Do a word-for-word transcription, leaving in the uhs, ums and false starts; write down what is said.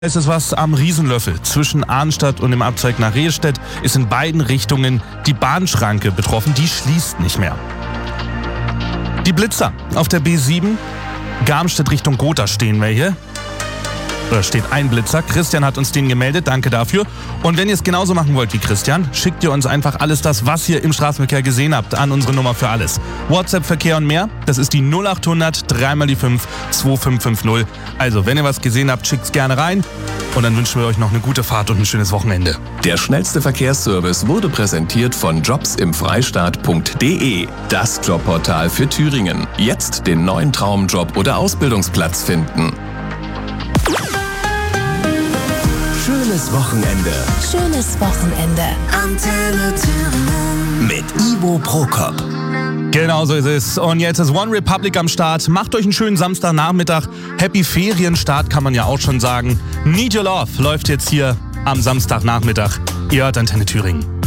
Es ist was am Riesenlöffel. Zwischen Arnstadt und dem Abzweig nach Rehstedt ist in beiden Richtungen die Bahnschranke betroffen. Die schließt nicht mehr. Die Blitzer auf der B sieben, Garmstedt Richtung Gotha stehen welche. Da steht ein Blitzer. Christian hat uns den gemeldet, danke dafür. Und wenn ihr es genauso machen wollt wie Christian, schickt ihr uns einfach alles das, was ihr im Straßenverkehr gesehen habt, an unsere Nummer für alles. WhatsApp-Verkehr und mehr, das ist die null acht hundert drei mal die fünf zwei fünf fünf null. Also, wenn ihr was gesehen habt, schickt's gerne rein. Und dann wünschen wir euch noch eine gute Fahrt und ein schönes Wochenende. Der schnellste Verkehrsservice wurde präsentiert von jobs im freistaat punkt de. Das Jobportal für Thüringen. Jetzt den neuen Traumjob oder Ausbildungsplatz finden. Schönes Wochenende. Schönes Wochenende. Antenne Thüringen. Mit Ivo Prokop. Genau so ist es. Und jetzt ist One Republic am Start. Macht euch einen schönen Samstagnachmittag. Happy Ferienstart kann man ja auch schon sagen. Need Your Love läuft jetzt hier am Samstagnachmittag. Ihr hört Antenne Thüringen.